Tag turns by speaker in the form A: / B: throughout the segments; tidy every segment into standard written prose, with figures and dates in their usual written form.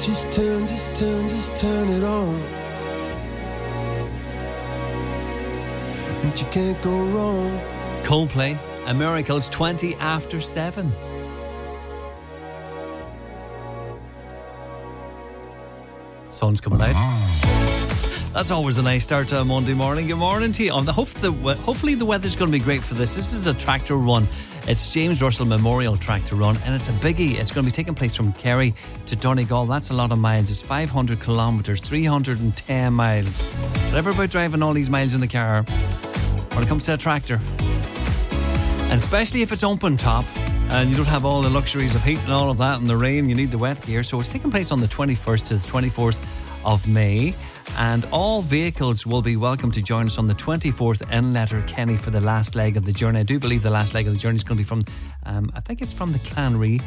A: Just turn it on. And you can't go wrong.
B: Coldplay and Miracles, 20 after 7. Sun's coming out. That's always a nice start to a Monday morning. Good morning to you. Hopefully the weather's going to be great for this. This is the tractor run. It's James Russell Memorial Tractor Run, and it's a biggie. It's going to be taking place from Kerry to Donegal. That's a lot of miles. It's 500 kilometres, 310 miles. Whatever about driving all these miles in the car when it comes to a tractor. And especially if it's open top and you don't have all the luxuries of heat and all of that and the rain, you need the wet gear. So it's taking place on the 21st to the 24th of May. And all vehicles will be welcome to join us on the 24th in Letterkenny for the last leg of the journey. I do believe the last leg of the journey is going to be from, I think it's from the Clanree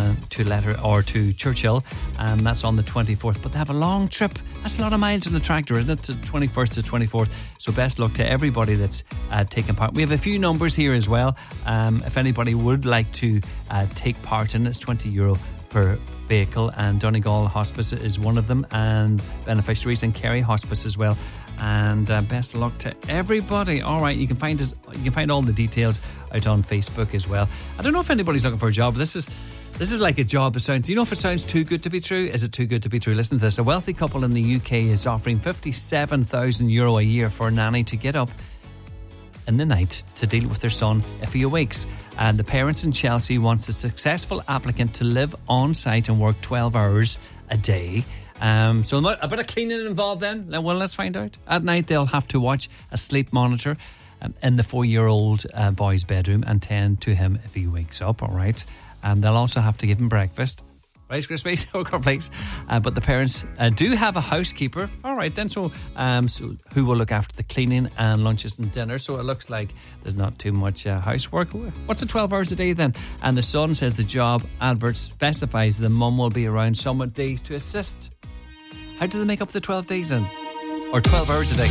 B: to Churchill, and that's on the 24th. But they have a long trip. That's a lot of miles in the tractor, isn't it? To 21st to 24th. So best luck to everybody that's taking part. We have a few numbers here as well. If anybody would like to take part in it, it's €20 per vehicle, and Donegal Hospice is one of them, and beneficiaries, and Kerry Hospice as well. And best of luck to everybody. All right, you can find all the details out on Facebook as well. I don't know if anybody's looking for a job. This is like a job that sounds, do you know if it sounds too good to be true? Is it too good to be true? Listen to this. A wealthy couple in the UK is offering €57,000 a year for a nanny to get up in the night to deal with their son if he awakes. And the parents in Chelsea wants a successful applicant to live on site and work 12 hours a day. So a bit of cleaning involved then. Well, let's find out. At night they'll have to watch a sleep monitor in the 4-year-old boy's bedroom and tend to him if he wakes up. All right. And they'll also have to give him breakfast. Rice Krispies, cornflakes. But the parents do have a housekeeper. All right then, so who will look after the cleaning and lunches and dinner. So it looks like there's not too much housework. What's the 12 hours a day then? And the Sun says the job advert specifies the mum will be around some days to assist. How do they make up the 12 days then? Or 12 hours a day?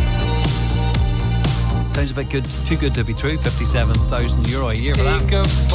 B: Sounds a bit good, too good to be true. €57,000 a year for that.